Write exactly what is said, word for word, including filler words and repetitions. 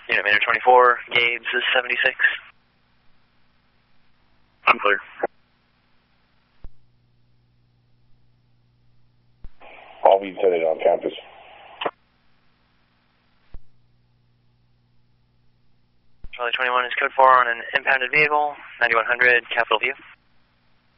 Unit Maynard twenty-four, Gabes is seventy-six. I'm clear. All be headed on campus. Charlie twenty-one is code four on an impounded vehicle, ninety-one hundred, Capitol View.